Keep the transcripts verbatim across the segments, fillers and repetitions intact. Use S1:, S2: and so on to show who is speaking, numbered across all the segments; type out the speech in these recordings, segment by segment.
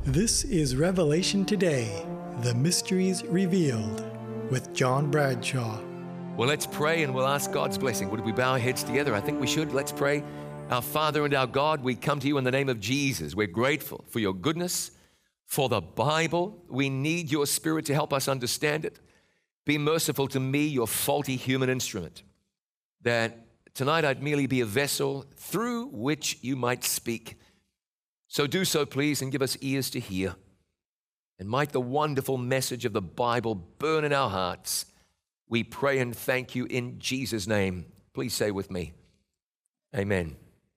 S1: This is Revelation Today, the mysteries revealed, with John Bradshaw.
S2: Well, let's pray and we'll ask God's blessing. Would we bow our heads together? I think we should. Let's pray. Our Father and our God, we come to you in the name of Jesus. We're grateful for your goodness, for the Bible. We need your Spirit to help us understand it. Be merciful to me, your faulty human instrument, that tonight I'd merely be a vessel through which you might speak. So do so, please, and give us ears to hear. And might the wonderful message of the Bible burn in our hearts. We pray and thank you in Jesus' name. Please say with me, amen.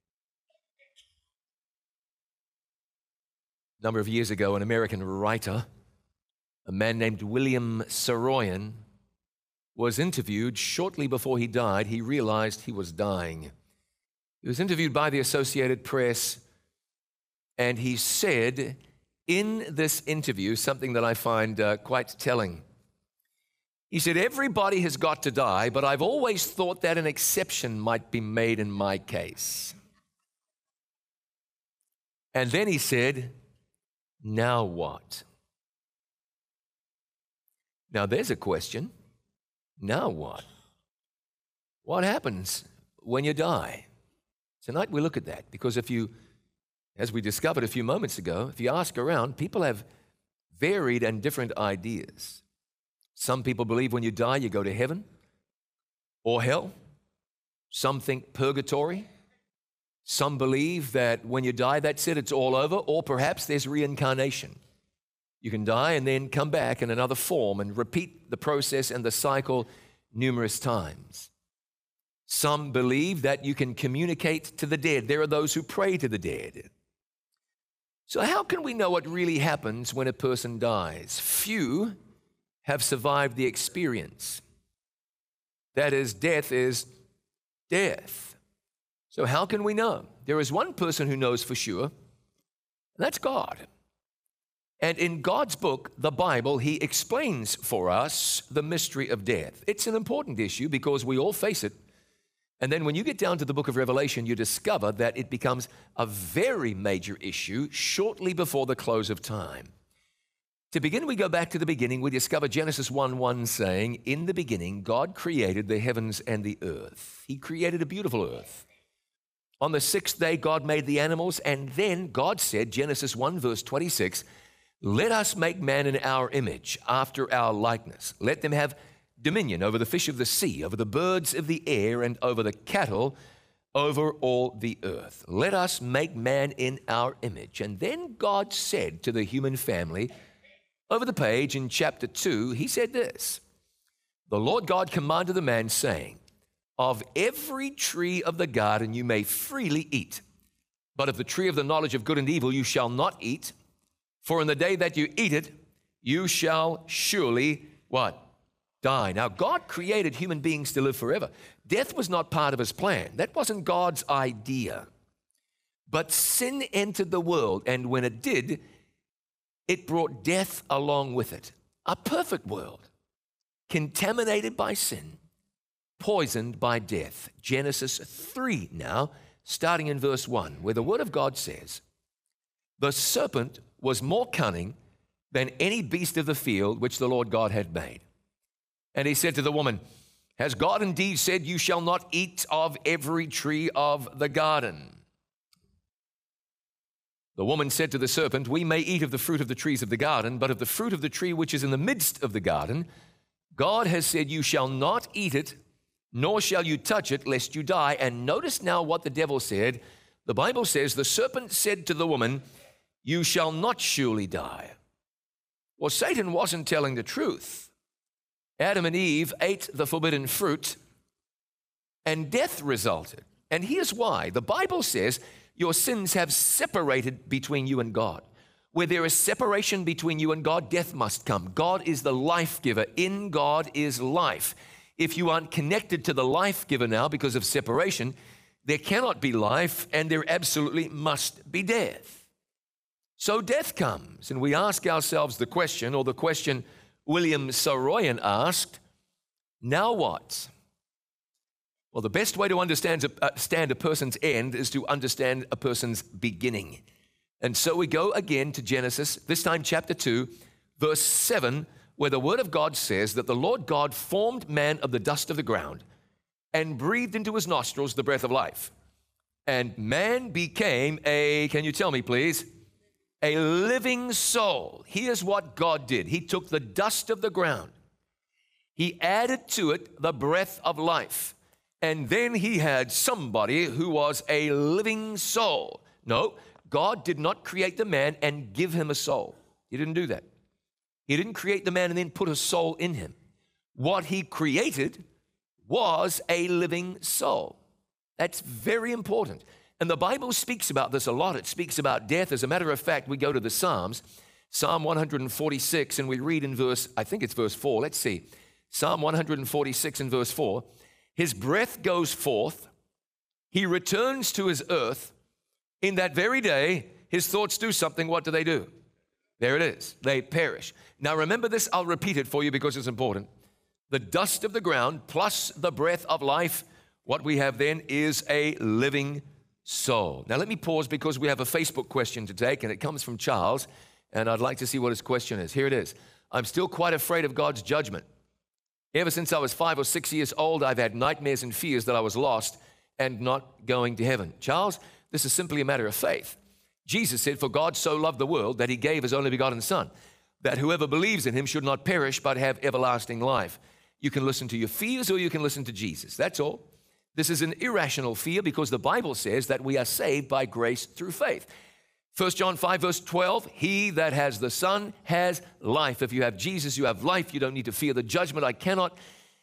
S2: A number of years ago, an American writer, a man named William Saroyan, was interviewed. Shortly before he died, he realized he was dying. He was interviewed by the Associated Press, and he said in this interview something that I find uh, quite telling. He said, everybody has got to die, but I've always thought that an exception might be made in my case. And then he said, now what? Now there's a question. Now what? What happens when you die? Tonight we look at that, because if you, as we discovered a few moments ago, if you ask around, people have varied and different ideas. Some people believe when you die, you go to heaven or hell. Some think purgatory. Some believe that when you die, that's it, it's all over, or perhaps there's reincarnation. You can die and then come back in another form and repeat the process and the cycle numerous times. Some believe that you can communicate to the dead. There are those who pray to the dead. So how can we know what really happens when a person dies? Few have survived the experience. That is, death is death. So how can we know? There is one person who knows for sure, and that's God. And in God's book, the Bible, he explains for us the mystery of death. It's an important issue because we all face it. And then when you get down to the book of Revelation, you discover that it becomes a very major issue shortly before the close of time. To begin, we go back to the beginning. We discover Genesis one one saying, in the beginning, God created the heavens and the earth. He created a beautiful earth. On the sixth day, God made the animals, and then God said, Genesis one verse twenty-six, let us make man in our image, after our likeness. Let them have dominion over the fish of the sea, over the birds of the air, and over the cattle, over all the earth. Let us make man in our image. And then God said to the human family, over the page in chapter two, he said this, the Lord God commanded the man, saying, of every tree of the garden you may freely eat, but of the tree of the knowledge of good and evil you shall not eat, for in the day that you eat it, you shall surely, what? Die. Now, God created human beings to live forever. Death was not part of his plan. That wasn't God's idea. But sin entered the world, and when it did, it brought death along with it. A perfect world, contaminated by sin, poisoned by death. Genesis three now, starting in verse one, where the word of God says, the serpent was more cunning than any beast of the field which the Lord God had made. And he said to the woman, has God indeed said you shall not eat of every tree of the garden? The woman said to the serpent, we may eat of the fruit of the trees of the garden, but of the fruit of the tree which is in the midst of the garden, God has said you shall not eat it, nor shall you touch it, lest you die. And notice now what the devil said. The Bible says, the serpent said to the woman, you shall not surely die. Well, Satan wasn't telling the truth. Adam and Eve ate the forbidden fruit, and death resulted. And here's why. The Bible says your sins have separated between you and God. Where there is separation between you and God, death must come. God is the life giver. In God is life. If you aren't connected to the life giver now because of separation, there cannot be life, and there absolutely must be death. So death comes, and we ask ourselves the question, or the question William Saroyan asked, now what? Well, the best way to understand a, uh, understand a person's end is to understand a person's beginning. And so we go again to Genesis, this time chapter two, verse seven, where the word of God says that the Lord God formed man of the dust of the ground and breathed into his nostrils the breath of life. And man became a, can you tell me please, a living soul. Here's what God did. He took the dust of the ground. He added to it the breath of life. And then he had somebody who was a living soul. No, God did not create the man and give him a soul. He didn't do that. He didn't create the man and then put a soul in him. What he created was a living soul. That's very important. And the Bible speaks about this a lot. It speaks about death. As a matter of fact, we go to the Psalms, Psalm one forty-six, and we read in verse, I think it's verse four. Let's see. Psalm one forty-six and verse four. His breath goes forth. He returns to his earth. In that very day, his thoughts do something. What do they do? There it is. They perish. Now remember this. I'll repeat it for you because it's important. The dust of the ground plus the breath of life, what we have then is a living soul. Now let me pause because we have a Facebook question to take, and it comes from Charles, and I'd like to see what his question is. Here it is. I'm still quite afraid of God's judgment. Ever since I was five or six years old, I've had nightmares and fears that I was lost and not going to heaven. Charles, this is simply a matter of faith. Jesus said, for God so loved the world that he gave his only begotten Son, that whoever believes in him should not perish but have everlasting life. You can listen to your fears or you can listen to Jesus. That's all. This is an irrational fear because the Bible says that we are saved by grace through faith. First John five, verse twelve, he that has the Son has life. If you have Jesus, you have life. You don't need to fear the judgment. I cannot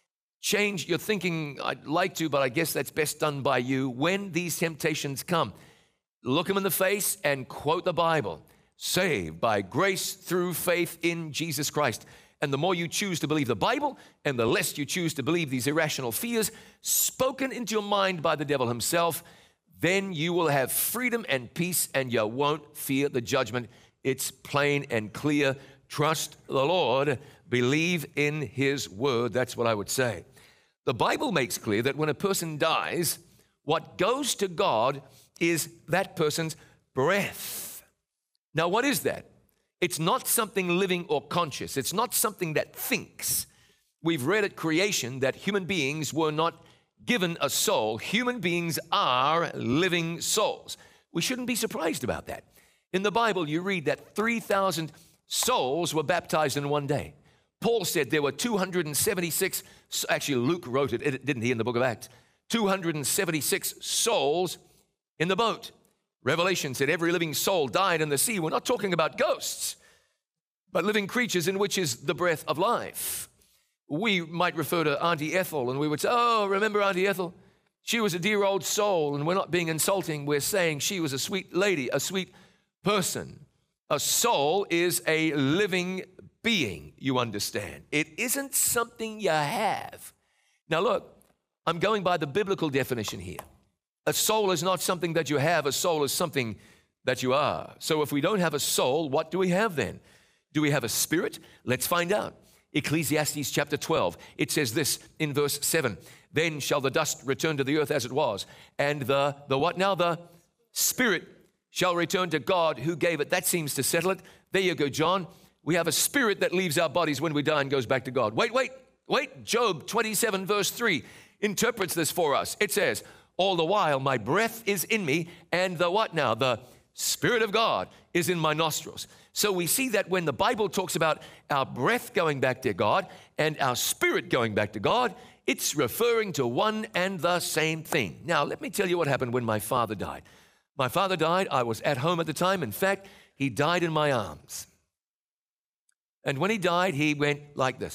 S2: change your thinking. I'd like to, but I guess that's best done by you. When these temptations come, look them in the face and quote the Bible. Saved by grace through faith in Jesus Christ. And the more you choose to believe the Bible and the less you choose to believe these irrational fears spoken into your mind by the devil himself, then you will have freedom and peace and you won't fear the judgment. It's plain and clear. Trust the Lord. Believe in his word. That's what I would say. The Bible makes clear that when a person dies, what goes to God is that person's breath. Now, what is that? It's not something living or conscious. It's not something that thinks. We've read at creation that human beings were not given a soul. Human beings are living souls. We shouldn't be surprised about that. In the Bible, you read that three thousand souls were baptized in one day. Paul said there were two hundred seventy-six, actually Luke wrote it, didn't he, in the book of Acts, two hundred seventy-six souls in the boat. Revelation said every living soul died in the sea. We're not talking about ghosts, but living creatures in which is the breath of life. We might refer to Auntie Ethel and we would say, oh, remember Auntie Ethel? She was a dear old soul, and we're not being insulting. We're saying she was a sweet lady, a sweet person. A soul is a living being, you understand. It isn't something you have. Now look, I'm going by the biblical definition here. A soul is not something that you have. A soul is something that you are. So if we don't have a soul, what do we have then? Do we have a spirit? Let's find out. Ecclesiastes chapter twelve, it says this in verse seven, then shall the dust return to the earth as it was, and the, the what now? The spirit shall return to God who gave it. That seems to settle it. There you go, John. We have a spirit that leaves our bodies when we die and goes back to God. Wait, wait, wait. Job twenty-seven verse three interprets this for us. It says, all the while my breath is in me, and the what now? The Spirit of God is in my nostrils. So we see that when the Bible talks about our breath going back to God and our spirit going back to God, it's referring to one and the same thing. Now, let me tell you what happened when my father died. My father died. I was at home at the time. In fact, he died in my arms. And when he died, he went like this.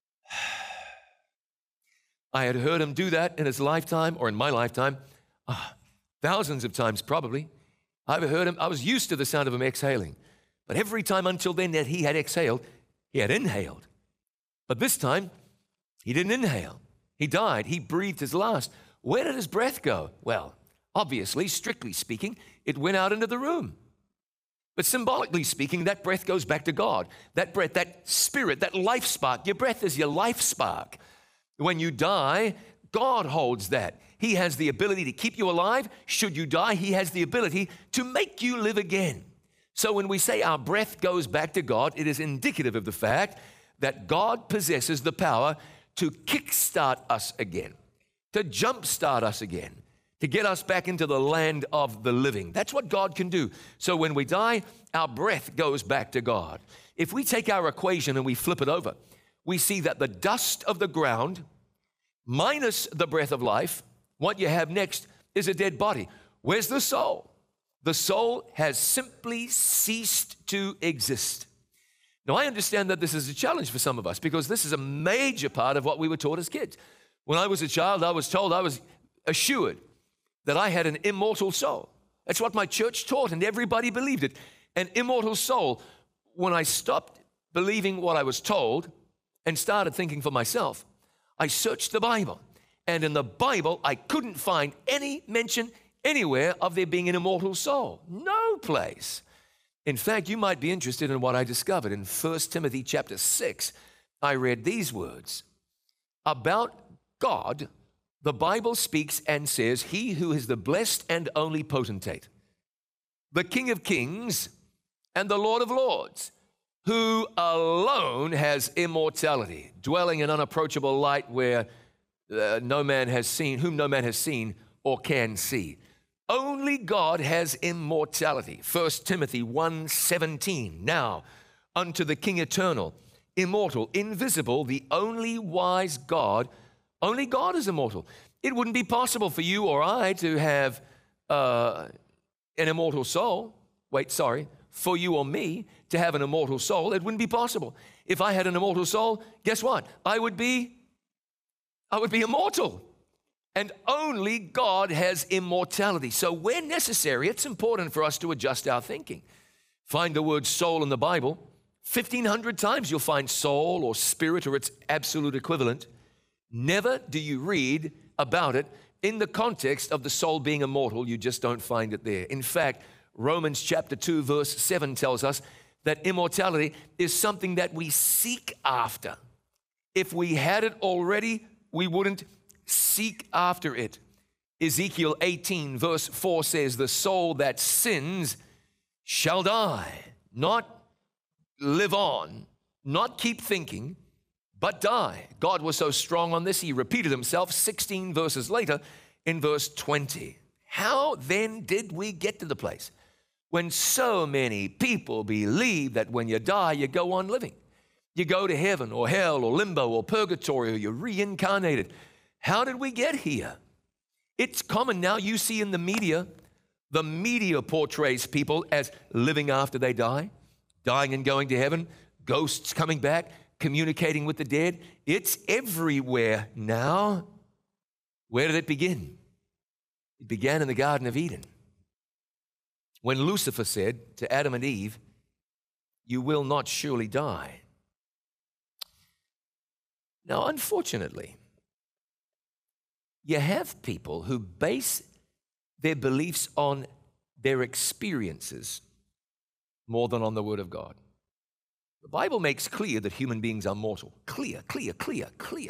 S2: I had heard him do that in his lifetime, or in my lifetime, uh, thousands of times probably. I've heard him, I was used to the sound of him exhaling. But every time until then that he had exhaled, he had inhaled. But this time, he didn't inhale. He died. He breathed his last. Where did his breath go? Well, obviously, strictly speaking, it went out into the room. But symbolically speaking, that breath goes back to God. That breath, that spirit, that life spark, your breath is your life spark. When you die, God holds that. He has the ability to keep you alive. Should you die, he has the ability to make you live again. So when we say our breath goes back to God, it is indicative of the fact that God possesses the power to kickstart us again, to jumpstart us again, to get us back into the land of the living. That's what God can do. So when we die, our breath goes back to God. If we take our equation and we flip it over, we see that the dust of the ground minus the breath of life, what you have next is a dead body. Where's the soul? The soul has simply ceased to exist. Now, I understand that this is a challenge for some of us because this is a major part of what we were taught as kids. When I was a child, I was told, I was assured that I had an immortal soul. That's what my church taught, and everybody believed it. An immortal soul. When I stopped believing what I was told and started thinking for myself, I searched the Bible. And in the Bible, I couldn't find any mention anywhere of there being an immortal soul. No place. In fact, you might be interested in what I discovered. In First Timothy chapter six, I read these words. About God, the Bible speaks and says, he who is the blessed and only potentate, the King of kings and the Lord of lords, who alone has immortality, dwelling in unapproachable light where uh, no man has seen, whom no man has seen or can see. Only God has immortality. First Timothy one seventeen. Now, unto the King eternal, immortal, invisible, the only wise God, only God is immortal. It wouldn't be possible for you or I to have uh, an immortal soul. Wait, sorry. For you or me to have an immortal soul, it wouldn't be possible. If I had an immortal soul, guess what? I would be, I would be immortal. And only God has immortality. So where necessary, it's important for us to adjust our thinking. Find the word soul in the Bible. fifteen hundred times you'll find soul or spirit or its absolute equivalent. Never do you read about it in the context of the soul being immortal. You just don't find it there. In fact, Romans chapter two, verse seven tells us that immortality is something that we seek after. If we had it already, we wouldn't seek after it. Ezekiel eighteen, verse four says, the soul that sins shall die, not live on, not keep thinking, but die. God was so strong on this, he repeated himself sixteen verses later in verse twenty. How then did we get to the place when so many people believe that when you die, you go on living? You go to heaven or hell or limbo or purgatory or you're reincarnated. How did we get here? It's common now. You see in the media, the media portrays people as living after they die, dying and going to heaven, ghosts coming back, communicating with the dead. It's everywhere now. Where did it begin? It began in the Garden of Eden. When Lucifer said to Adam and Eve, you will not surely die. Now, unfortunately, you have people who base their beliefs on their experiences more than on the Word of God. The Bible makes clear that human beings are mortal. Clear, clear, clear, clear.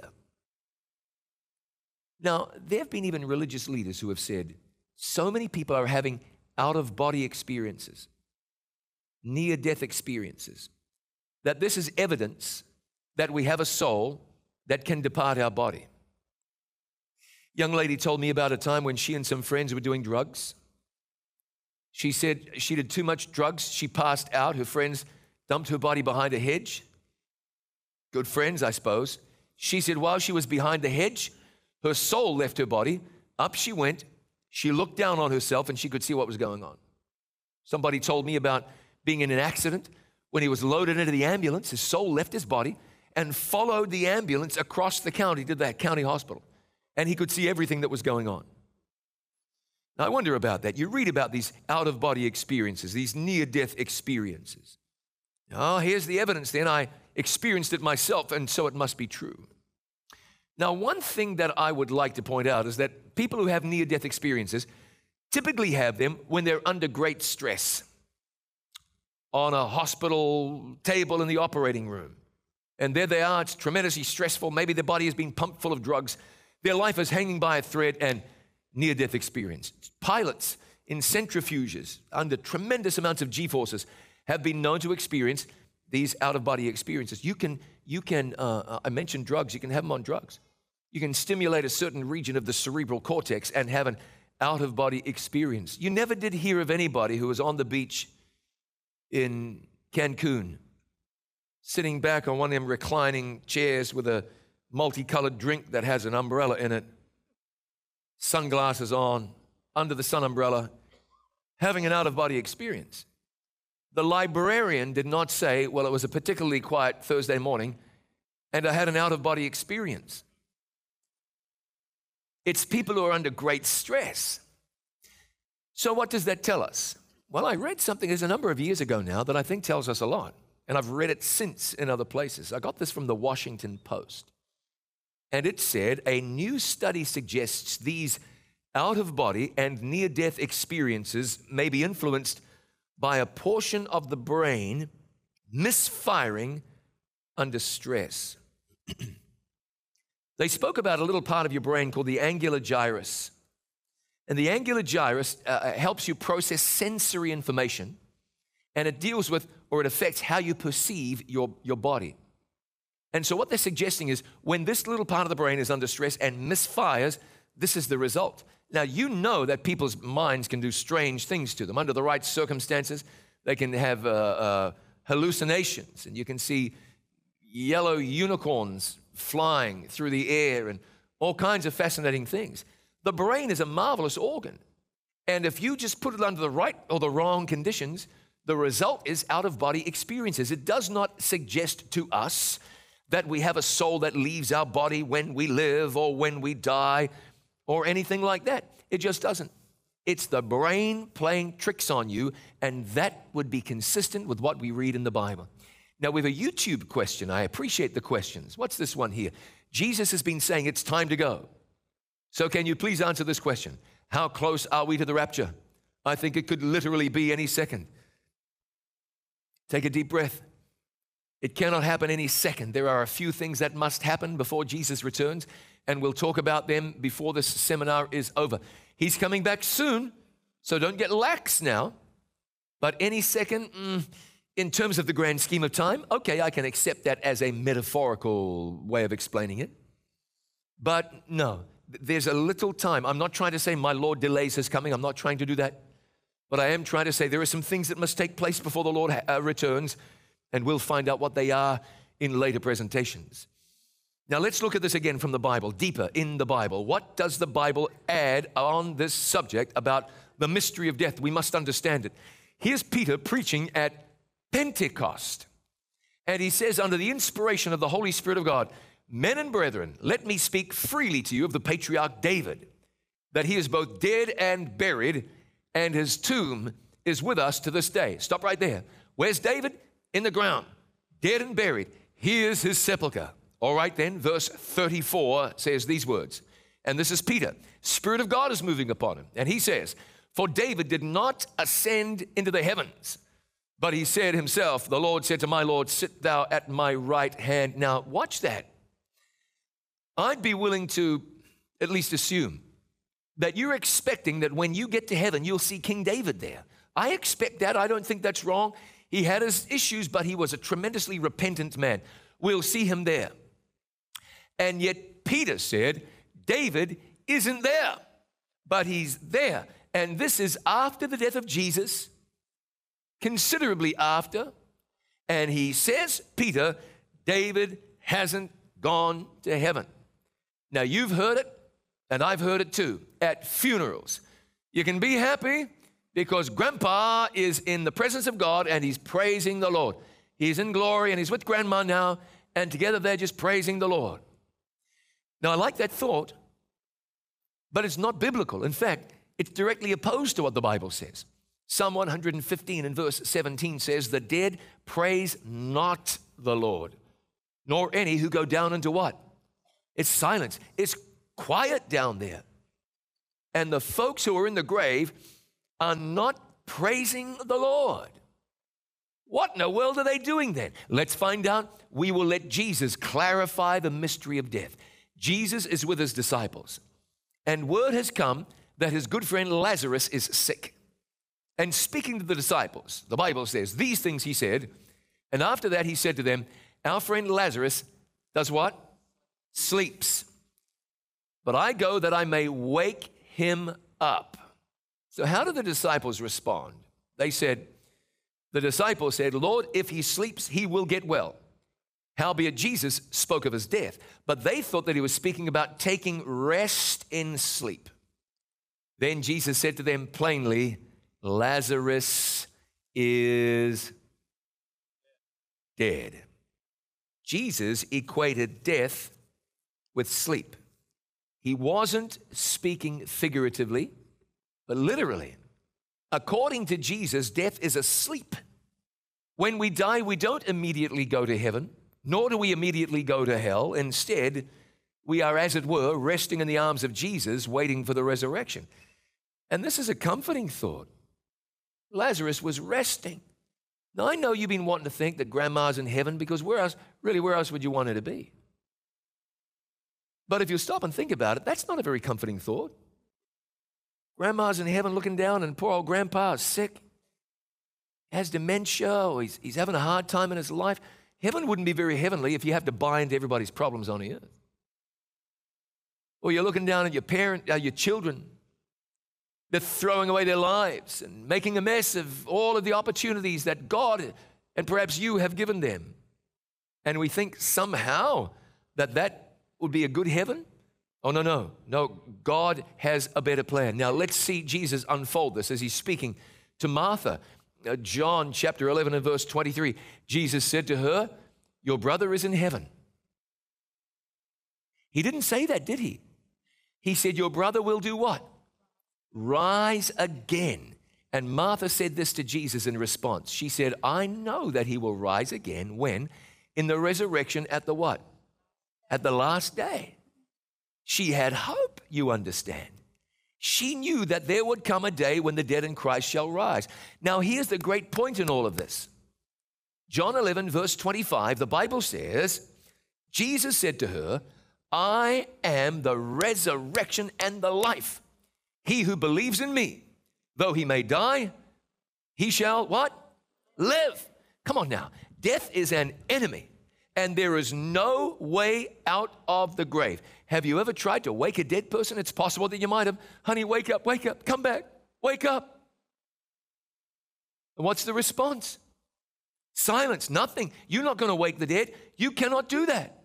S2: Now, there have been even religious leaders who have said so many people are having out-of-body experiences, near-death experiences, that this is evidence that we have a soul that can depart our body. Young lady told me about a time when she and some friends were doing drugs. She said she did too much drugs. She passed out. Her friends dumped her body behind a hedge. Good friends, I suppose. She said while she was behind the hedge, her soul left her body. Up she went. She looked down on herself and she could see what was going on. Somebody told me about being in an accident. When he was loaded into the ambulance, his soul left his body and followed the ambulance across the county to that county hospital. And he could see everything that was going on. Now, I wonder about that. You read about these out-of-body experiences, these near-death experiences. Oh, here's the evidence then. I experienced it myself, and so it must be true. Now, one thing that I would like to point out is that people who have near-death experiences typically have them when they're under great stress, on a hospital table in the operating room. And there they are, it's tremendously stressful. Maybe their body has been pumped full of drugs. Their life is hanging by a thread, and near-death experience. Pilots in centrifuges under tremendous amounts of G-forces have been known to experience these out-of-body experiences. You can, you can uh, I mentioned drugs, you can have them on drugs. You can stimulate a certain region of the cerebral cortex and have an out-of-body experience. You never did hear of anybody who was on the beach in Cancun, sitting back on one of them reclining chairs with a multicolored drink that has an umbrella in it, sunglasses on, under the sun umbrella, having an out-of-body experience. The librarian did not say, well, it was a particularly quiet Thursday morning, and I had an out-of-body experience. It's people who are under great stress. So what does that tell us? Well, I read something, there's a number of years ago now, that I think tells us a lot, and I've read it since in other places. I got this from the Washington Post, and it said, a new study suggests these out-of-body and near-death experiences may be influenced by a portion of the brain misfiring under stress. They spoke about a little part of your brain called the angular gyrus. And the angular gyrus uh, helps you process sensory information, and it deals with, or it affects how you perceive your, your body. And so what they're suggesting is when this little part of the brain is under stress and misfires, this is the result. Now, you know that people's minds can do strange things to them. Under the right circumstances, they can have uh, uh, hallucinations, and you can see yellow unicorns flying through the air and all kinds of fascinating things. The brain is a marvelous organ, and if you just put it under the right or the wrong conditions, the result is out-of-body experiences. It does not suggest to us that we have a soul that leaves our body when we live or when we die, or anything like that. It just doesn't. It's the brain playing tricks on you, and that would be consistent with what we read in the Bible. Now, we have a YouTube question. I appreciate the questions. What's this one here? Jesus has been saying it's time to go. So can you please answer this question? How close are we to the rapture? I think it could literally be any second. Take a deep breath. It cannot happen any second. There are a few things that must happen before Jesus returns, and we'll talk about them before this seminar is over. He's coming back soon, so don't get lax now. But any second, mm, in terms of the grand scheme of time, okay, I can accept that as a metaphorical way of explaining it. But no, there's a little time. I'm not trying to say my Lord delays his coming. I'm not trying to do that. But I am trying to say there are some things that must take place before the Lord uh, returns, and we'll find out what they are in later presentations. Now let's look at this again from the Bible, deeper in the Bible. What does the Bible add on this subject about the mystery of death? We must understand it. Here's Peter preaching at Pentecost. And he says, under the inspiration of the Holy Spirit of God, men and brethren, let me speak freely to you of the patriarch David, that he is both dead and buried, and his tomb is with us to this day. Stop right there. Where's David? In the ground, dead and buried. Here's his sepulcher. All right then, verse thirty-four says these words, and this is Peter. Spirit of God is moving upon him, and he says, for David did not ascend into the heavens, but he said himself, the Lord said to my Lord, sit thou at my right hand. Now, watch that. I'd be willing to at least assume that you're expecting that when you get to heaven, you'll see King David there. I expect that. I don't think that's wrong. He had his issues, but he was a tremendously repentant man. We'll see him there. And yet Peter said, David isn't there, but he's there. And this is after the death of Jesus, considerably after. And he says, Peter, David hasn't gone to heaven. Now, you've heard it, and I've heard it too, at funerals. You can be happy because Grandpa is in the presence of God, and he's praising the Lord. He's in glory, and he's with Grandma now, and together they're just praising the Lord. Now, I like that thought, but it's not biblical. In fact, it's directly opposed to what the Bible says. Psalm one hundred fifteen and verse seventeen says, the dead praise not the Lord, nor any who go down into what? It's silence. It's quiet down there. And the folks who are in the grave are not praising the Lord. What in the world are they doing then? Let's find out. We will let Jesus clarify the mystery of death. Jesus is with his disciples, and word has come that his good friend Lazarus is sick. And speaking to the disciples, the Bible says, these things he said, and after that he said to them, our friend Lazarus does what? Sleeps. But I go that I may wake him up. So how did the disciples respond? They said, the disciples said, Lord, if he sleeps, he will get well. Howbeit Jesus spoke of his death, but they thought that he was speaking about taking rest in sleep. Then Jesus said to them plainly, Lazarus is dead. Jesus equated death with sleep. He wasn't speaking figuratively, but literally. According to Jesus, death is a sleep. When we die, we don't immediately go to heaven, nor do we immediately go to hell. Instead, we are, as it were, resting in the arms of Jesus, waiting for the resurrection. And this is a comforting thought. Lazarus was resting. Now, I know you've been wanting to think that grandma's in heaven, because where else, really, where else would you want her to be? But if you stop and think about it, that's not a very comforting thought. Grandma's in heaven looking down, and poor old grandpa is sick, has dementia, or he's, he's having a hard time in his life. Heaven wouldn't be very heavenly if you have to bind everybody's problems on the earth. Or you're looking down at your parent, uh, your children. They're throwing away their lives and making a mess of all of the opportunities that God and perhaps you have given them. And we think somehow that that would be a good heaven. Oh, no, no, no. God has a better plan. Now, let's see Jesus unfold this as he's speaking to Martha. Uh, John chapter eleven and verse twenty-three. Jesus said to her, your brother is in heaven. He didn't say that, did he? He said, your brother will do what? Rise again. And Martha said this to Jesus in response. She said, I know that he will rise again. When? In the resurrection at the what? At the last day. She had hope, you understand. She knew that there would come a day when the dead in Christ shall rise. Now, here's the great point in all of this. John eleven, verse twenty-five, the Bible says, Jesus said to her, I am the resurrection and the life. He who believes in me, though he may die, he shall what? Live. Come on now. Death is an enemy, and there is no way out of the grave. Have you ever tried to wake a dead person? It's possible that you might have. Honey, wake up, wake up, come back, wake up. And what's the response? Silence, nothing. You're not going to wake the dead. You cannot do that.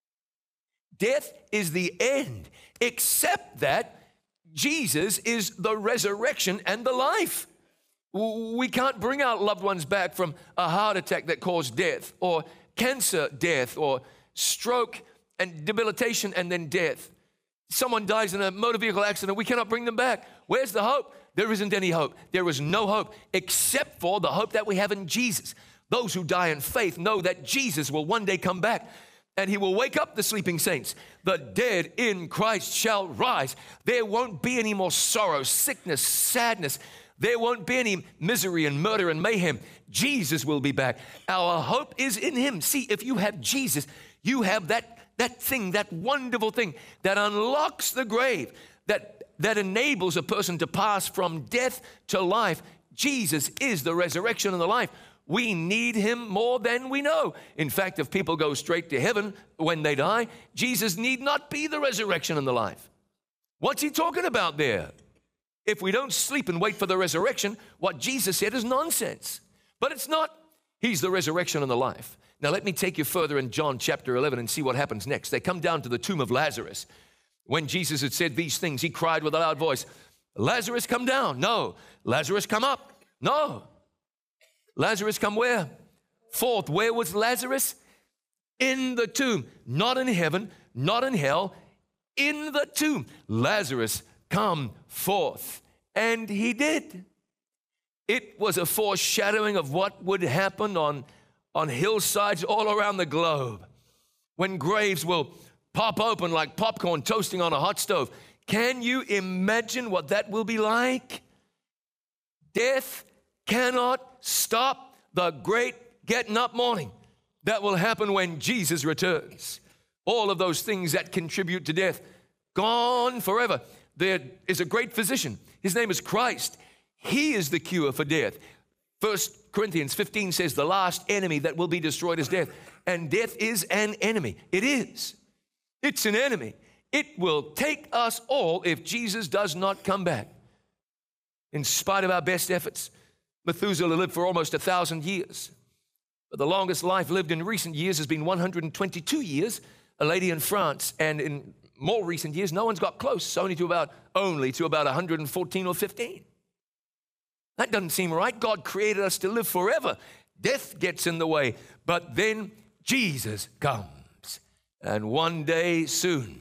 S2: Death is the end, except that Jesus is the resurrection and the life. We can't bring our loved ones back from a heart attack that caused death, or cancer death, or stroke and debilitation and then death. Someone dies in a motor vehicle accident, we cannot bring them back. Where's the hope? There isn't any hope. There is no hope except for the hope that we have in Jesus. Those who die in faith know that Jesus will one day come back, and he will wake up the sleeping saints. The dead in Christ shall rise. There won't be any more sorrow, sickness, sadness. There won't be any misery and murder and mayhem. Jesus will be back. Our hope is in him. See, if you have Jesus, you have that, that thing, that wonderful thing that unlocks the grave, that, that enables a person to pass from death to life. Jesus is the resurrection and the life. We need him more than we know. In fact, if people go straight to heaven when they die, Jesus need not be the resurrection and the life. What's he talking about there? If we don't sleep and wait for the resurrection, what Jesus said is nonsense. But it's not. He's the resurrection and the life. Now, let me take you further in John chapter eleven and see what happens next. They come down to the tomb of Lazarus. When Jesus had said these things, he cried with a loud voice, Lazarus, come down. No. Lazarus, come up. No. Lazarus, come where? Forth. Where was Lazarus? In the tomb. Not in heaven, not in hell, in the tomb. Lazarus, come forth. And he did. It was a foreshadowing of what would happen on, on hillsides all around the globe, when graves will pop open like popcorn toasting on a hot stove. Can you imagine what that will be like? Death cannot stop the great getting up morning that will happen when Jesus returns. All of those things that contribute to death, gone forever. There is a great physician. His name is Christ. He is the cure for death. First Corinthians fifteen says the last enemy that will be destroyed is death. And death is an enemy. It is. It's an enemy. It will take us all if Jesus does not come back. In spite of our best efforts, Methuselah lived for almost a thousand years. But the longest life lived in recent years has been one hundred twenty-two years, a lady in France. And in more recent years, no one's got close, only to about, only to about one hundred fourteen or fifteen. That doesn't seem right. God created us to live forever. Death gets in the way, but then Jesus comes. And one day soon,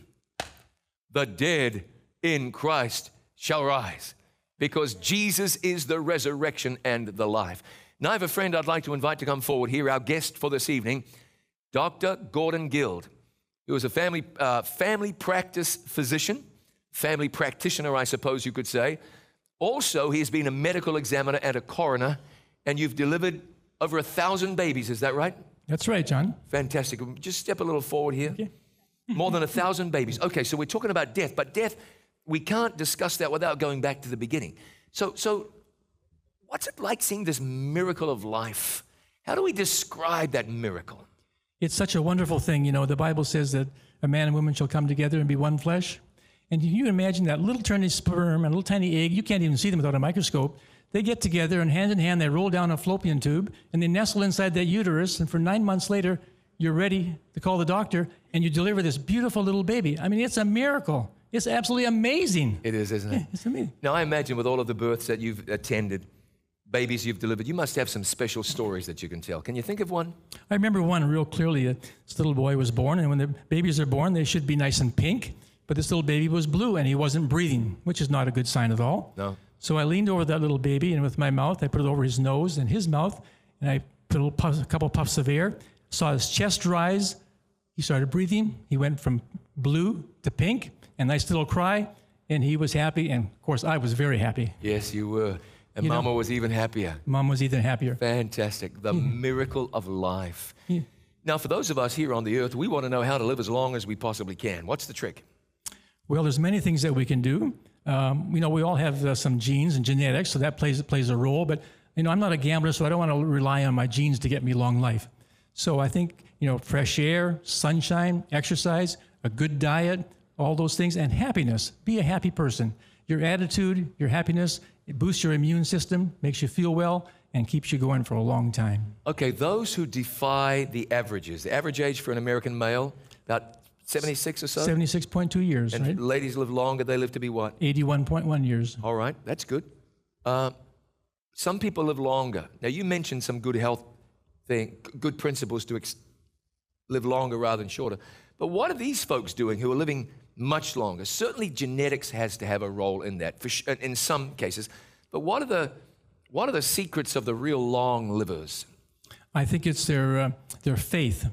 S2: the dead in Christ shall rise, because Jesus is the resurrection and the life. Now, I have a friend I'd like to invite to come forward here, our guest for this evening, Doctor Gordon Guild, who is a family, uh, family practice physician, family practitioner, I suppose you could say. Also, he has been a medical examiner and a coroner, and you've delivered over a thousand babies. Is that right?
S3: That's right, John.
S2: Fantastic. Just step a little forward here. Okay. More than a thousand babies. Okay, so we're talking about death, but death, we can't discuss that without going back to the beginning. So, so what's it like seeing this miracle of life? How do we describe that miracle?
S3: It's such a wonderful thing. You know, the Bible says that a man and woman shall come together and be one flesh. And can you imagine that little tiny sperm and a little tiny egg? You can't even see them without a microscope. They get together, and hand in hand, they roll down a fallopian tube, and they nestle inside that uterus, and for nine months later, you're ready to call the doctor, and you deliver this beautiful little baby. I mean, it's a miracle. It's absolutely amazing.
S2: It is, isn't it?
S3: Yeah, it's amazing.
S2: Now, I imagine with all of the births that you've attended, babies you've delivered, you must have some special stories that you can tell. Can you think of one?
S3: I remember one real clearly. This little boy was born, and when the babies are born, they should be nice and pink, but this little baby was blue, and he wasn't breathing, which is not a good sign at all.
S2: No.
S3: So I leaned over that little baby, and with my mouth, I put it over his nose and his mouth, and I put a, little puff, a couple puffs of air, saw his chest rise. He started breathing. He went from blue to pink, and nice little cry, and he was happy, and of course, I was very happy.
S2: Yes, you were. And you Mama know, was even happier.
S3: Mom was even happier.
S2: Fantastic. The yeah. miracle of life.
S3: Yeah.
S2: Now, for those of us here on the earth, we want to know how to live as long as we possibly can. What's the trick?
S3: Well, there's many things that we can do. Um, you know, we all have uh, some genes and genetics, so that plays plays a role. But, you know, I'm not a gambler, so I don't want to rely on my genes to get me long life. So I think, you know, fresh air, sunshine, exercise, a good diet, all those things, and happiness. Be a happy person. Your attitude, your happiness, it boosts your immune system, makes you feel well, and keeps you going for a long time.
S2: Okay, those who defy the averages, the average age for an American male, about seventy-six or so?
S3: seventy-six point two years,
S2: and
S3: right?
S2: Ladies live longer, they live to be what?
S3: eighty-one point one years.
S2: All right, that's good. Uh, some people live longer. Now, you mentioned some good health thing, good principles to ex- live longer rather than shorter. But what are these folks doing who are living much longer? Certainly genetics has to have a role in that, for sh- in some cases. But what are the what are the secrets of the real long livers?
S3: I think it's their uh, their faith.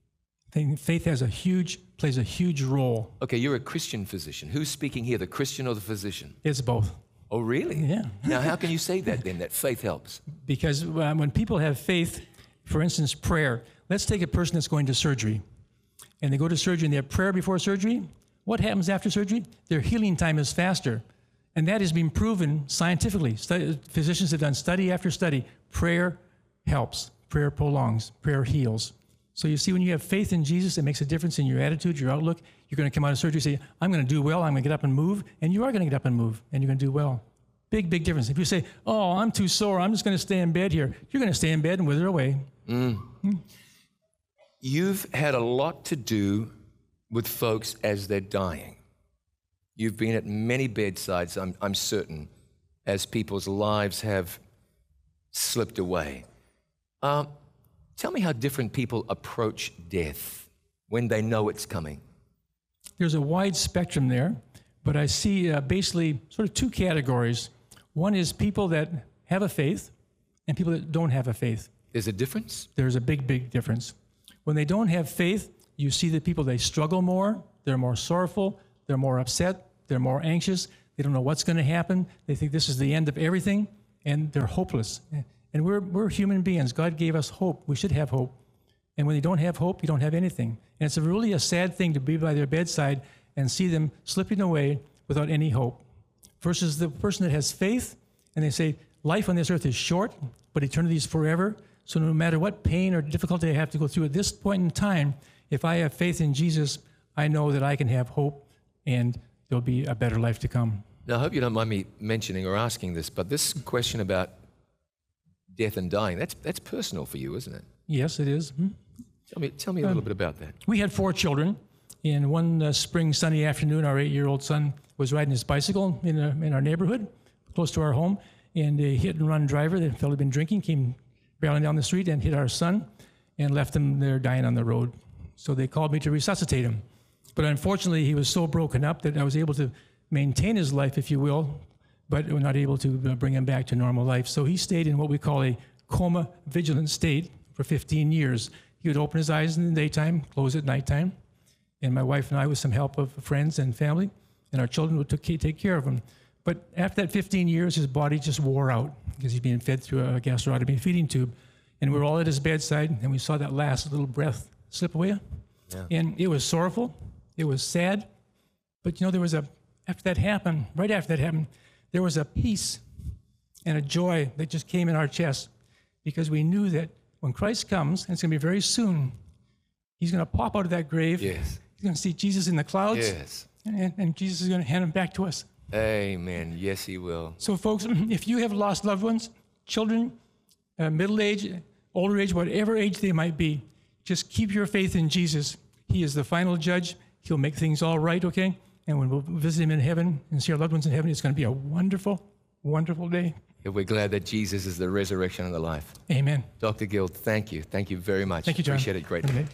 S3: I think faith has a huge plays a huge role.
S2: Okay, you're a Christian physician. Who's speaking here, the Christian or the physician?
S3: It's both.
S2: Oh, really?
S3: Yeah.
S2: Now, how can you say that then, that faith helps?
S3: Because uh, when people have faith, for instance, prayer. Let's take a person that's going to surgery, and they go to surgery and they have prayer before surgery. What happens after surgery? Their healing time is faster, and that has been proven scientifically. Study, physicians have done study after study. Prayer helps. Prayer prolongs. Prayer heals. So you see, when you have faith in Jesus, it makes a difference in your attitude, your outlook. You're going to come out of surgery and say, I'm going to do well, I'm going to get up and move, and you are going to get up and move, and you're going to do well. Big, big difference. If you say, oh, I'm too sore, I'm just going to stay in bed here, you're going to stay in bed and wither away.
S2: Mm. Mm. You've had a lot to do with folks as they're dying. You've been at many bedsides, I'm, I'm certain, as people's lives have slipped away. Um, Tell me how different people approach death when they know it's coming.
S3: There's a wide spectrum there, but I see uh, basically sort of two categories. One is people that have a faith and people that don't have a faith.
S2: There's a difference?
S3: There's a big, big difference. When they don't have faith, you see that people, they struggle more, they're more sorrowful, they're more upset, they're more anxious, they don't know what's going to happen, they think this is the end of everything, and they're hopeless. And we're we're human beings. God gave us hope. We should have hope. And when you don't have hope, you don't have anything. And it's a really a sad thing to be by their bedside and see them slipping away without any hope. Versus the person that has faith And they say, life on this earth is short, but eternity is forever. So no matter what pain or difficulty I have to go through at this point in time, if I have faith in Jesus, I know that I can have hope and there'll be a better life to come.
S2: Now, I hope you don't mind me mentioning or asking this, but this question about death and dying, that's, that's personal for you, isn't it?
S3: Yes, it is. Hmm?
S2: Tell me, tell me a little um, bit about that.
S3: We had four children. And one uh, spring sunny afternoon, our eight-year-old son was riding his bicycle in, a, in our neighborhood, close to our home, and a hit-and-run driver, the fellow had been drinking, came barreling down the street and hit our son and left him there dying on the road. So they called me to resuscitate him. But unfortunately, he was so broken up that I was able to maintain his life, if you will, but we're not able to bring him back to normal life. So he stayed in what we call a coma vigilant state for fifteen years. He would open his eyes in the daytime, close at nighttime, and my wife and I, with some help of friends and family, and our children would take care of him. But after that fifteen years, his body just wore out because he's being fed through a gastrostomy feeding tube. And we were all at his bedside, and we saw that last little breath slip away. Yeah. And it was sorrowful. It was sad. But, you know, there was a, after that happened, right after that happened, there was a peace and a joy that just came in our chest because we knew that when Christ comes, and it's going to be very soon, he's going to pop out of that grave.
S2: Yes.
S3: He's going to see Jesus in the clouds.
S2: Yes.
S3: And, and Jesus is going to hand him back to us.
S2: Amen. Yes, he will.
S3: So, folks, if you have lost loved ones, children, uh, middle age, older age, whatever age they might be, just keep your faith in Jesus. He is the final judge. He'll make things all right, okay? And when we'll visit him in heaven and see our loved ones in heaven, it's going to be a wonderful, wonderful day.
S2: Yeah, we're glad that Jesus is the resurrection and the life.
S3: Amen.
S2: Doctor Guild, thank you. Thank you very much.
S3: Thank you, John.
S2: Appreciate it greatly.
S3: Amen.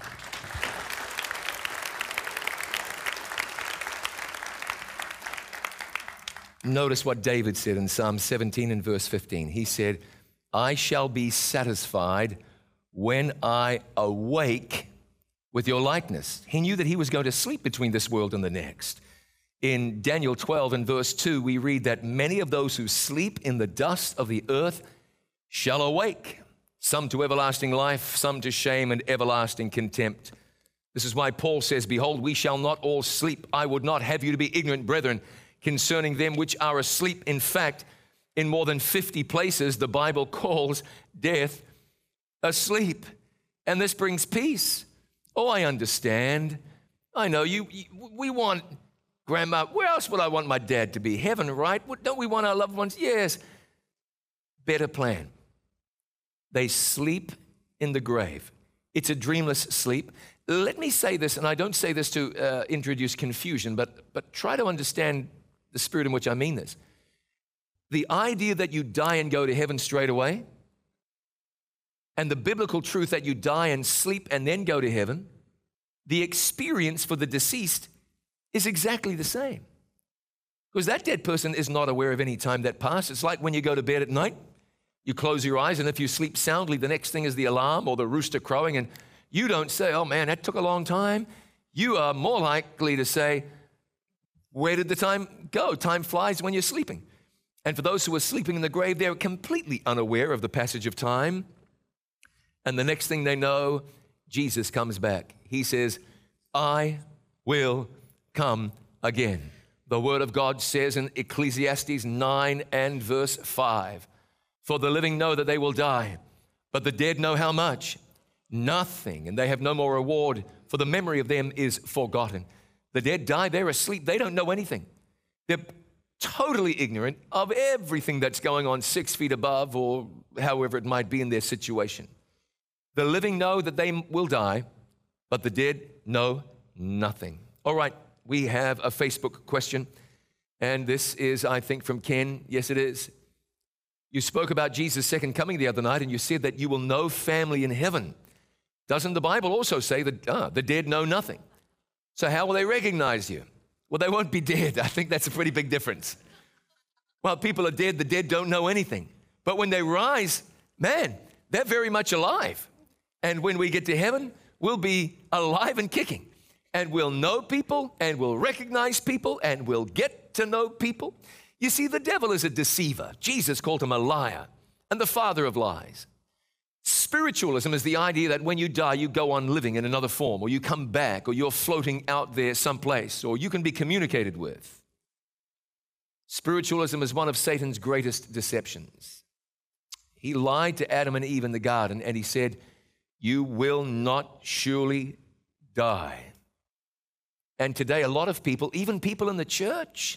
S2: Notice what David said in Psalm seventeen and verse fifteen. He said, I shall be satisfied when I awake with your likeness. He knew that he was going to sleep between this world and the next. In Daniel twelve and verse two, we read that many of those who sleep in the dust of the earth shall awake, some to everlasting life, some to shame and everlasting contempt. This is why Paul says, behold, we shall not all sleep. I would not have you to be ignorant, brethren, concerning them which are asleep. In fact, in more than fifty places, the Bible calls death asleep. And this brings peace. Oh, I understand. I know you, you we want grandma. Where else would I want my dad to be? Heaven, right? Don't we want our loved ones? Yes. Better plan. They sleep in the grave. It's a dreamless sleep. Let me say this, and I don't say this to uh, introduce confusion, but, but try to understand the spirit in which I mean this. The idea that you die and go to heaven straight away, and the biblical truth that you die and sleep and then go to heaven, the experience for the deceased is exactly the same. Because that dead person is not aware of any time that passed. It's like when you go to bed at night, you close your eyes, and if you sleep soundly, the next thing is the alarm or the rooster crowing, and you don't say, oh man, that took a long time. You are more likely to say, where did the time go? Time flies when you're sleeping. And for those who are sleeping in the grave, they're completely unaware of the passage of time. And the next thing they know, Jesus comes back. He says, I will come again. The word of God says in Ecclesiastes nine and verse five, for the living know that they will die, but the dead know how much? Nothing, and they have no more reward, for the memory of them is forgotten. The dead die, they're asleep, they don't know anything. They're totally ignorant of everything that's going on six feet above or however it might be in their situation. The living know that they will die, but the dead know nothing. All right, we have a Facebook question, and this is, I think, from Ken. Yes, it is. You spoke about Jesus' second coming the other night, and you said that you will know family in heaven. Doesn't the Bible also say that ah, the dead know nothing? So how will they recognize you? Well, they won't be dead. I think that's a pretty big difference. While people are dead, the dead don't know anything. But when they rise, man, they're very much alive. And when we get to heaven, we'll be alive and kicking. And we'll know people, and we'll recognize people, and we'll get to know people. You see, the devil is a deceiver. Jesus called him a liar and the father of lies. Spiritualism is the idea that when you die, you go on living in another form, or you come back, or you're floating out there someplace, or you can be communicated with. Spiritualism is one of Satan's greatest deceptions. He lied to Adam and Eve in the garden, and he said, "You will not surely die." And today, a lot of people, even people in the church,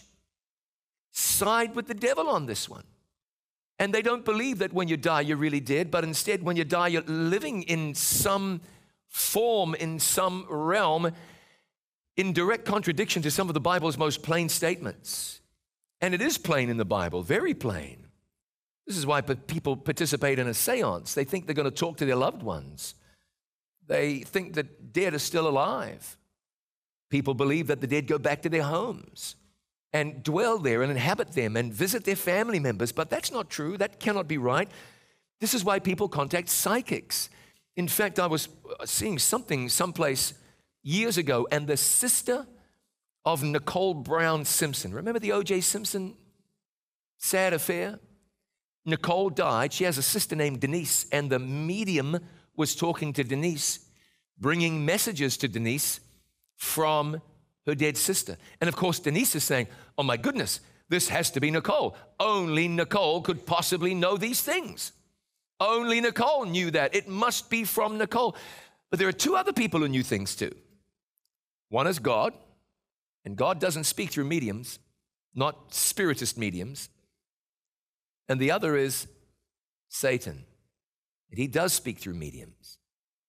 S2: side with the devil on this one. And they don't believe that when you die, you're really dead, but instead, when you die, you're living in some form, in some realm, in direct contradiction to some of the Bible's most plain statements. And it is plain in the Bible, very plain. This is why people participate in a seance. They think they're going to talk to their loved ones. They think that dead are still alive. People believe that the dead go back to their homes and dwell there and inhabit them and visit their family members, but that's not true. That cannot be right. This is why people contact psychics. In fact, I was seeing something someplace years ago, and the sister of Nicole Brown Simpson, remember the O J Simpson sad affair? Nicole died. She has a sister named Denise, and the medium was talking to Denise, bringing messages to Denise from her dead sister. And of course, Denise is saying, "Oh my goodness, this has to be Nicole. Only Nicole could possibly know these things. Only Nicole knew that. It must be from Nicole." But there are two other people who knew things too. One is God, and God doesn't speak through mediums, not spiritist mediums. And the other is Satan, and he does speak through mediums.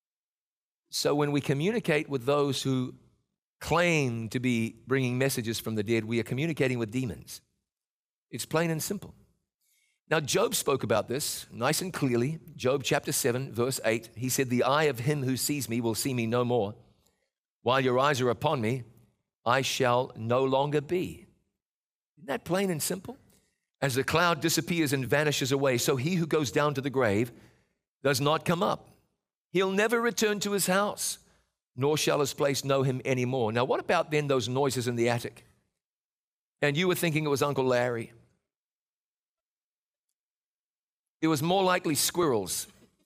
S2: So when we communicate with those who claim to be bringing messages from the dead, we are communicating with demons. It's plain and simple. Now, Job spoke about this nice and clearly. Job chapter seven, verse eight, he said, "The eye of him who sees me will see me no more. While your eyes are upon me, I shall no longer be." Isn't that plain and simple? As the cloud disappears and vanishes away, so he who goes down to the grave does not come up. He'll never return to his house, nor shall his place know him anymore. Now, what about then those noises in the attic? And you were thinking it was Uncle Larry. It was more likely squirrels.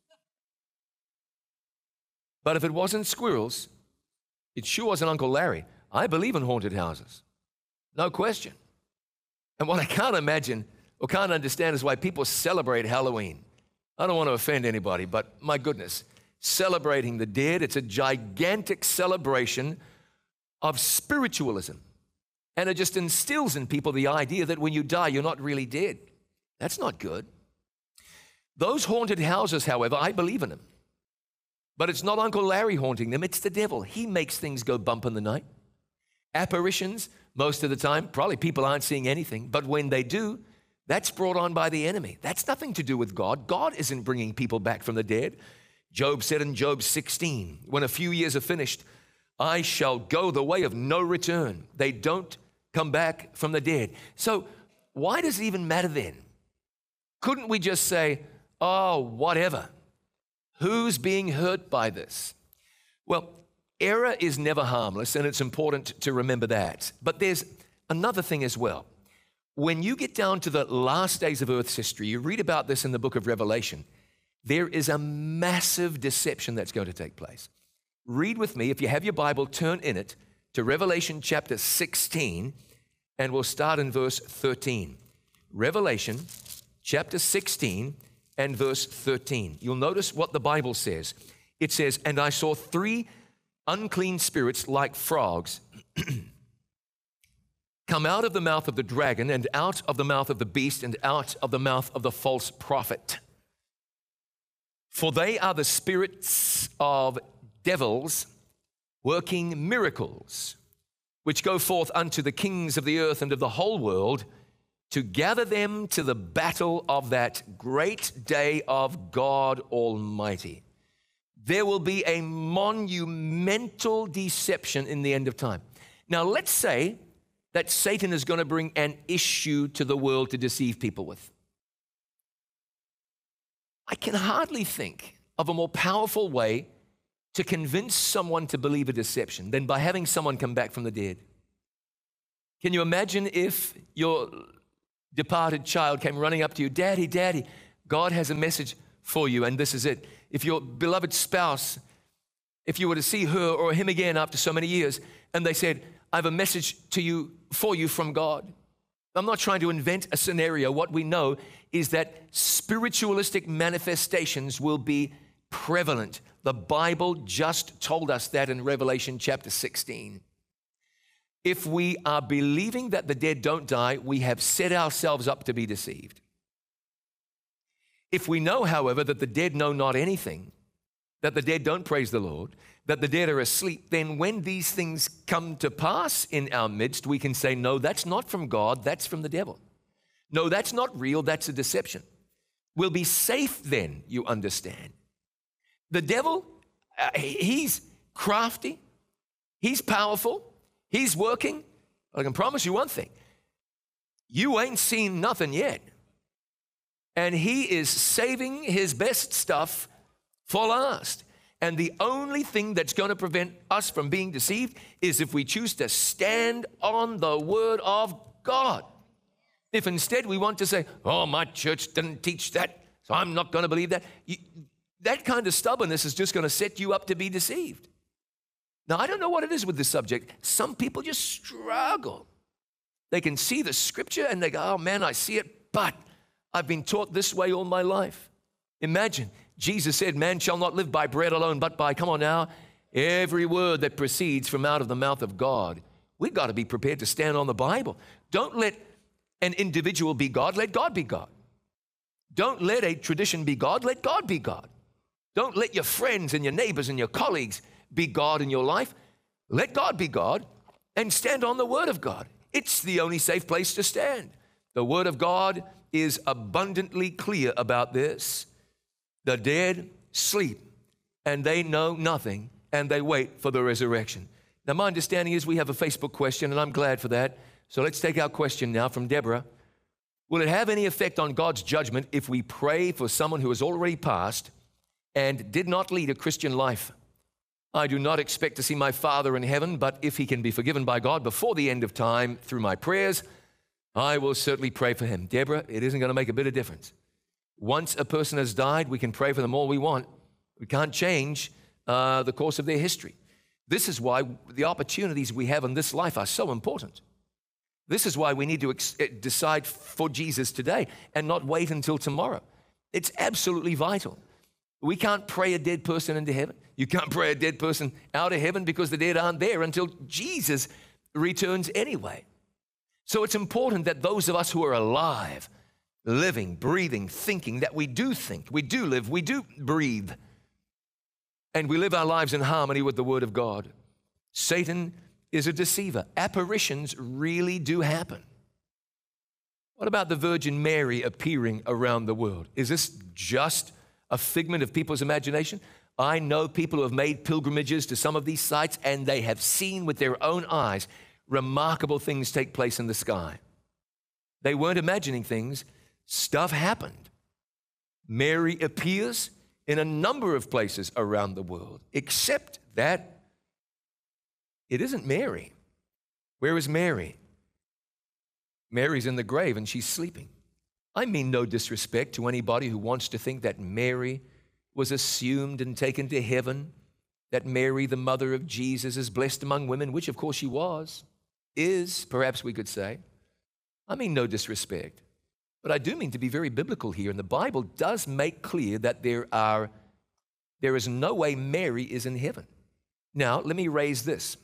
S2: But if it wasn't squirrels, it sure wasn't Uncle Larry. I believe in haunted houses, no question. And what I can't imagine or can't understand is why people celebrate Halloween. I don't want to offend anybody, but my goodness, celebrating the dead, it's a gigantic celebration of spiritualism. And it just instills in people the idea that when you die, you're not really dead. That's not good. Those haunted houses, however, I believe in them. But it's not Uncle Larry haunting them, it's the devil. He makes things go bump in the night. Apparitions, most of the time, probably people aren't seeing anything, but when they do, that's brought on by the enemy. That's nothing to do with God. God isn't bringing people back from the dead. Job said in Job sixteen, when a few years are finished, I shall go the way of no return. They don't come back from the dead. So why does it even matter then? Couldn't we just say, oh, whatever? Who's being hurt by this? Well, error is never harmless, and it's important to remember that. But there's another thing as well. When you get down to the last days of Earth's history, you read about this in the book of Revelation, there is a massive deception that's going to take place. Read with me, if you have your Bible, turn in it to Revelation chapter sixteen, and we'll start in verse thirteen. Revelation chapter sixteen and verse thirteen. You'll notice what the Bible says. It says, and I saw three unclean spirits like frogs come out of the mouth of the dragon and out of the mouth of the beast and out of the mouth of the false prophet. For they are the spirits of devils working miracles, which go forth unto the kings of the earth and of the whole world to gather them to the battle of that great day of God Almighty. There will be a monumental deception in the end of time. Now, let's say that Satan is going to bring an issue to the world to deceive people with. I can hardly think of a more powerful way to convince someone to believe a deception than by having someone come back from the dead. Can you imagine if your departed child came running up to you, Daddy, Daddy, God has a message for you, and this is it. If your beloved spouse, if you were to see her or him again after so many years, and they said, I have a message to you, for you from God. I'm not trying to invent a scenario. What we know is that spiritualistic manifestations will be prevalent. The Bible just told us that in Revelation chapter sixteen. If we are believing that the dead don't die, we have set ourselves up to be deceived. If we know, however, that the dead know not anything, that the dead don't praise the Lord, that the dead are asleep, then when these things come to pass in our midst, we can say, no, that's not from God, that's from the devil. No, that's not real, that's a deception. We'll be safe then, you understand. The devil, uh, he's crafty, he's powerful, he's working. I can promise you one thing. You ain't seen nothing yet. And he is saving his best stuff for last. And the only thing that's going to prevent us from being deceived is if we choose to stand on the word of God. If instead we want to say, oh, my church didn't teach that, so I'm not going to believe that. You, that kind of stubbornness is just going to set you up to be deceived. Now, I don't know what it is with this subject. Some people just struggle. They can see the scripture and they go, oh, man, I see it, but I've been taught this way all my life. Imagine, Jesus said, man shall not live by bread alone, but by, come on now, every word that proceeds from out of the mouth of God. We've got to be prepared to stand on the Bible. Don't let an individual be God, let God be God. Don't let a tradition be God, let God be God. Don't let your friends and your neighbors and your colleagues be God in your life. Let God be God and stand on the word of God. It's the only safe place to stand. The word of God is abundantly clear about this. The dead sleep, and they know nothing, and they wait for the resurrection. Now, my understanding is we have a Facebook question, and I'm glad for that. So let's take our question now from Deborah. Will it have any effect on God's judgment if we pray for someone who has already passed and did not lead a Christian life? I do not expect to see my Father in heaven, but if he can be forgiven by God before the end of time through my prayers, I will certainly pray for him. Deborah, it isn't going to make a bit of difference. Once a person has died, we can pray for them all we want. We can't change uh, the course of their history. This is why the opportunities we have in this life are so important. This is why we need to ex- decide for Jesus today and not wait until tomorrow. It's absolutely vital. We can't pray a dead person into heaven. You can't pray a dead person out of heaven because the dead aren't there until Jesus returns anyway. So it's important that those of us who are alive, living, breathing, thinking, that we do think, we do live, we do breathe, and we live our lives in harmony with the Word of God. Satan is a deceiver. Apparitions really do happen. What about the Virgin Mary appearing around the world? Is this just a figment of people's imagination? I know people who have made pilgrimages to some of these sites, and they have seen with their own eyes remarkable things take place in the sky. They weren't imagining things. Stuff happened. Mary appears in a number of places around the world, except that it isn't Mary. Where is Mary? Mary's in the grave and she's sleeping. I mean no disrespect to anybody who wants to think that Mary was assumed and taken to heaven, that Mary, the mother of Jesus, is blessed among women, which of course she was, is, perhaps we could say. I mean no disrespect. But I do mean to be very biblical here, and the Bible does make clear that there are, there is no way Mary is in heaven. Now, let me raise this.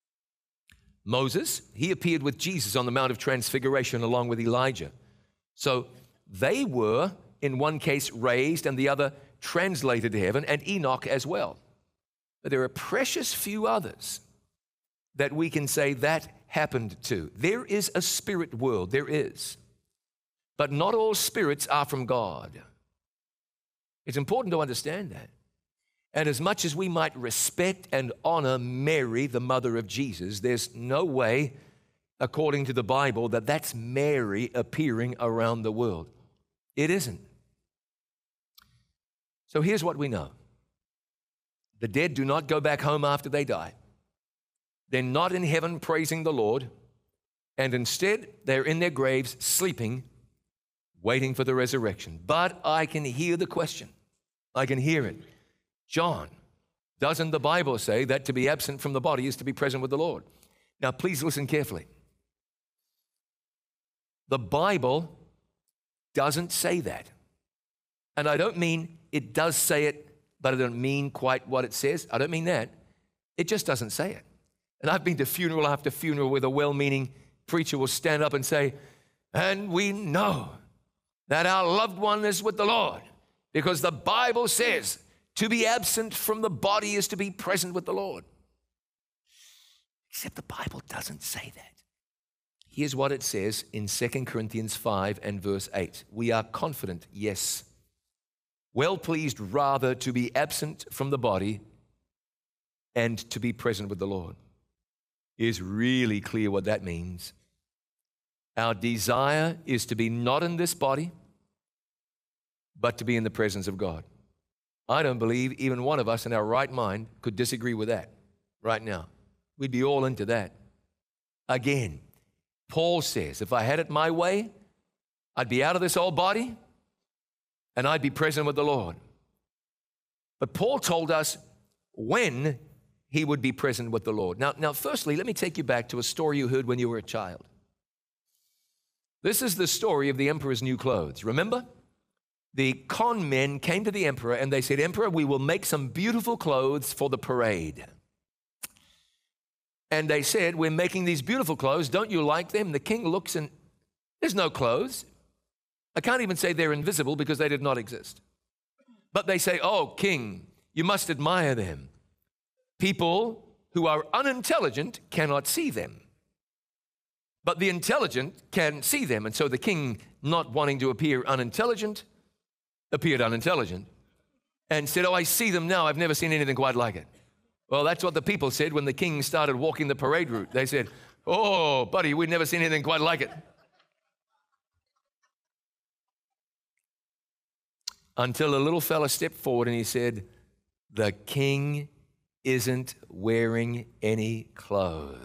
S2: Moses, he appeared with Jesus on the Mount of Transfiguration along with Elijah. So they were, in one case, raised and the other translated to heaven, and Enoch as well. But there are precious few others that we can say that happened to. There is a spirit world, there is. But not all spirits are from God. It's important to understand that. And as much as we might respect and honor Mary, the mother of Jesus, there's no way, according to the Bible, that that's Mary appearing around the world. It isn't. So here's what we know. The dead do not go back home after they die. They're not in heaven praising the Lord, and instead they're in their graves sleeping, waiting for the resurrection. But I can hear the question. I can hear it. John, doesn't the Bible say that to be absent from the body is to be present with the Lord? Now, please listen carefully. The Bible doesn't say that. And I don't mean it does say it, but I don't mean quite what it says. I don't mean that. It just doesn't say it. And I've been to funeral after funeral where the well-meaning preacher will stand up and say, and we know that our loved one is with the Lord because the Bible says to be absent from the body is to be present with the Lord. Except the Bible doesn't say that. Here's what it says in Second Corinthians five and verse eight. We are confident, yes, well pleased rather to be absent from the body and to be present with the Lord. It's really clear what that means. Our desire is to be not in this body, but to be in the presence of God. I don't believe even one of us in our right mind could disagree with that right now. We'd be all into that. Again, Paul says, if I had it my way, I'd be out of this old body and I'd be present with the Lord. But Paul told us when he would be present with the Lord. Now, now, firstly, let me take you back to a story you heard when you were a child. This is the story of the emperor's new clothes. Remember? The con men came to the emperor and they said, Emperor, we will make some beautiful clothes for the parade. And they said, we're making these beautiful clothes. Don't you like them? The king looks and there's no clothes. I can't even say they're invisible because they did not exist. But they say, oh, king, you must admire them. People who are unintelligent cannot see them. But the intelligent can see them. And so the king, not wanting to appear unintelligent, appeared unintelligent and said, oh, I see them now. I've never seen anything quite like it. Well, that's what the people said when the king started walking the parade route. They said, oh, buddy, we've never seen anything quite like it. Until a little fella stepped forward and he said, the king isn't wearing any clothes.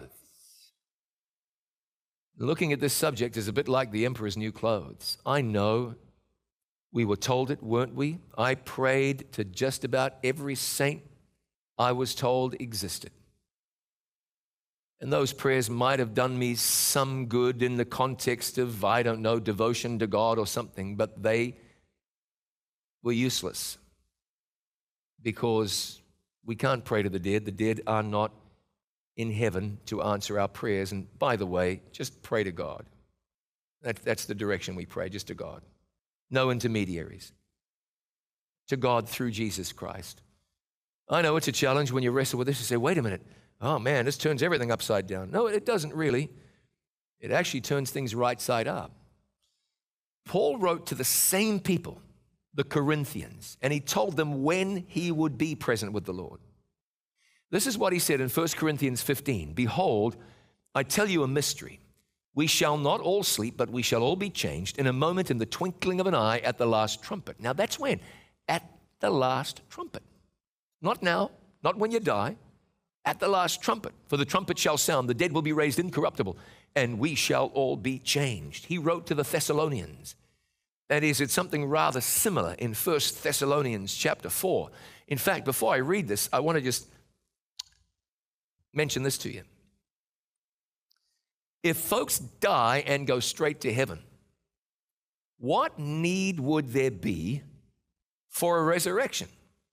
S2: Looking at this subject is a bit like the emperor's new clothes. I know we were told it, weren't we? I prayed to just about every saint I was told existed. And those prayers might have done me some good in the context of, I don't know, devotion to God or something, but they were useless because we can't pray to the dead. The dead are not in heaven to answer our prayers. And by the way, just pray to God. That, that's the direction we pray, just to God. No intermediaries. To God through Jesus Christ. I know it's a challenge when you wrestle with this and say, wait a minute, oh man, this turns everything upside down. No, it doesn't really. It actually turns things right side up. Paul wrote to the same people, the Corinthians, and he told them when he would be present with the Lord. This is what he said in First Corinthians fifteen. Behold, I tell you a mystery. We shall not all sleep, but we shall all be changed in a moment, in the twinkling of an eye, at the last trumpet. Now that's when? At the last trumpet. Not now, not when you die, at the last trumpet. For the trumpet shall sound, the dead will be raised incorruptible, and we shall all be changed. He wrote to the Thessalonians. That is, it's something rather similar in First Thessalonians chapter four. In fact, before I read this, I want to just mention this to you. If folks die and go straight to heaven, what need would there be for a resurrection?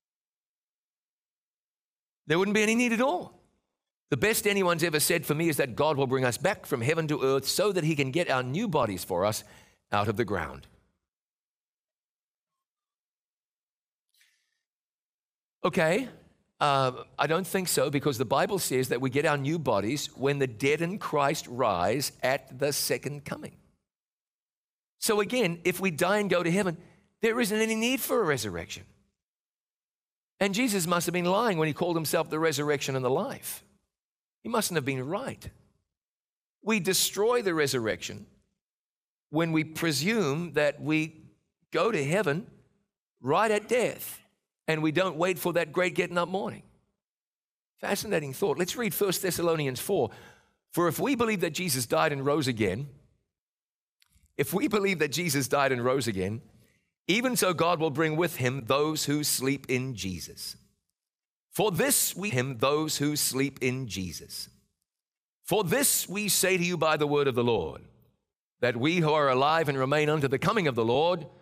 S2: There wouldn't be any need at all. The best anyone's ever said for me is that God will bring us back from heaven to earth so that he can get our new bodies for us out of the ground. Okay, uh, I don't think so, because the Bible says that we get our new bodies when the dead in Christ rise at the second coming. So again, if we die and go to heaven, there isn't any need for a resurrection. And Jesus must have been lying when he called himself the resurrection and the life. He mustn't have been right. We destroy the resurrection when we presume that we go to heaven right at death and we don't wait for that great getting up morning. Fascinating thought. Let's read First Thessalonians four. For if we believe that Jesus died and rose again, if we believe that Jesus died and rose again, even so God will bring with him those who sleep in Jesus. For this we him those who sleep in Jesus. For this we say to you by the word of the Lord, that we who are alive and remain unto the coming of the Lord